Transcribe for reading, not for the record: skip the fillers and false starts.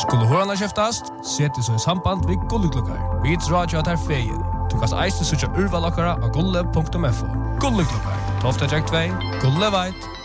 Skulle hørene kjeftast, sette så i samband ved Gulleklokkar. Vi drar jo at her feien. Du kan eiste søtja urvalokkara av gulle.fo. Gulleklokkar, 12. 2, Gulle veit.